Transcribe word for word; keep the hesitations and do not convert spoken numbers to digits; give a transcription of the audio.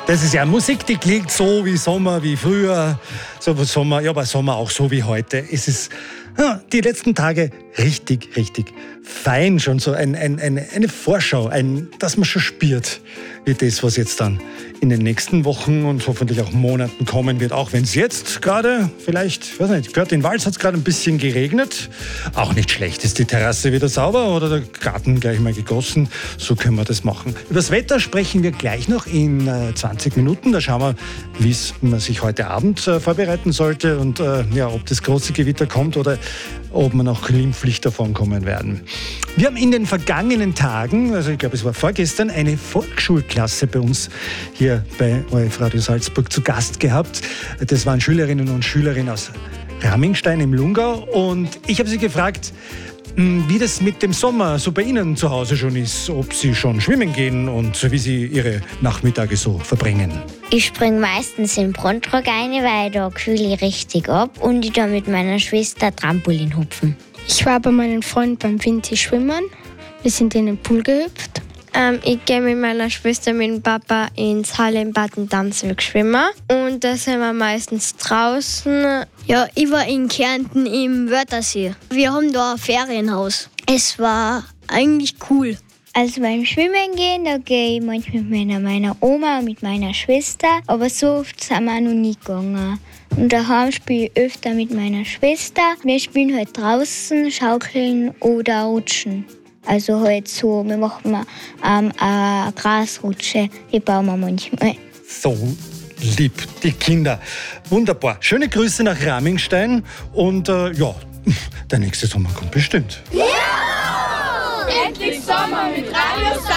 Das ist ja Musik, die klingt so wie Sommer, wie früher. So wie Sommer, ja, aber Sommer auch so wie heute. Es ist ja, die letzten Tage richtig, richtig fein. Schon so ein, ein, ein, eine Vorschau, ein, dass man schon spürt, wie das, was jetzt dann in den nächsten Wochen und hoffentlich auch Monaten kommen wird. Auch wenn es jetzt gerade vielleicht, weiß nicht, gehört, in Wals hat es gerade ein bisschen geregnet. Auch nicht schlecht, ist die Terrasse wieder sauber oder der Garten gleich mal gegossen. So können wir das machen. Über das Wetter sprechen wir gleich noch in äh, zwanzig Minuten. Da schauen wir, wie man sich heute Abend äh, vorbereiten sollte und äh, ja, ob das große Gewitter kommt oder ob wir noch glimpflich davon kommen werden. Wir haben in den vergangenen Tagen, also ich glaube es war vorgestern, eine Volksschulklasse bei uns hier bei O R F Radio Salzburg zu Gast gehabt. Das waren Schülerinnen und Schüler aus Ramingstein im Lungau und ich habe sie gefragt, wie das mit dem Sommer so bei Ihnen zu Hause schon ist, ob Sie schon schwimmen gehen und wie Sie Ihre Nachmittage so verbringen. Ich springe meistens in Brontrog ein, weil da kühle ich richtig ab und ich da mit meiner Schwester Trampolin hupfen. Ich war bei meinem Freund beim Winti schwimmen. Wir sind in den Pool gehüpft. Ähm, ich gehe mit meiner Schwester mit dem Papa ins Halle in Bad-Danzig schwimmen. Und da sind wir meistens draußen. Ja, ich war in Kärnten im Wörthersee. Wir haben da ein Ferienhaus. Es war eigentlich cool. Also beim Schwimmen gehen, da gehe ich manchmal mit meiner, meiner Oma und mit meiner Schwester. Aber so oft sind wir noch nie gegangen. Und daheim spiele ich öfter mit meiner Schwester. Wir spielen halt draußen, schaukeln oder rutschen. Also halt so, wir machen mal ähm, eine Grasrutsche, die bauen wir manchmal. So lieb, die Kinder. Wunderbar. Schöne Grüße nach Ramingstein und äh, ja, der nächste Sommer kommt bestimmt. Ja! Endlich Sommer mit Radio Salzburg.